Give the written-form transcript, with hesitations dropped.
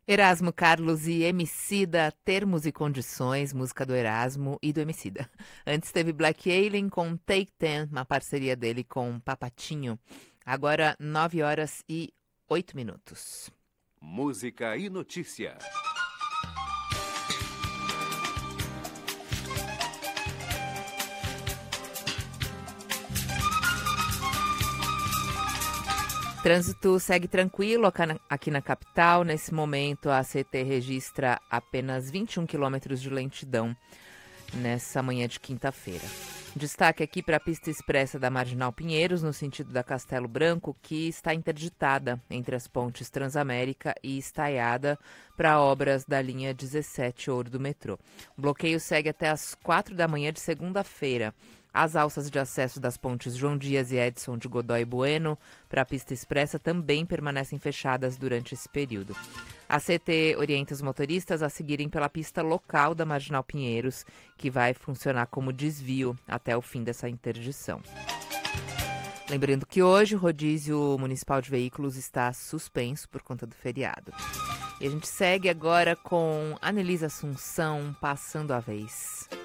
Erasmo Carlos e Emicida, Termos e Condições, música do Erasmo e do Emicida. Antes teve Black Alien com Take Ten, uma parceria dele com Papatinho. Agora 9h08. Música e notícia. Trânsito segue tranquilo aqui na capital. Nesse momento, a CT registra apenas 21 quilômetros de lentidão nessa manhã de quinta-feira. Destaque aqui para a pista expressa da Marginal Pinheiros, no sentido da Castelo Branco, que está interditada entre as pontes Transamérica e Estaiada para obras da linha 17 Ouro do metrô. O bloqueio segue até às 4 da manhã de segunda-feira. As alças de acesso das pontes João Dias e Edson de Godoy Bueno para a pista expressa também permanecem fechadas durante esse período. A CT orienta os motoristas a seguirem pela pista local da Marginal Pinheiros, que vai funcionar como desvio até o fim dessa interdição. Lembrando que hoje o rodízio municipal de veículos está suspenso por conta do feriado. E a gente segue agora com Anelisa Assunção, Passando a Vez.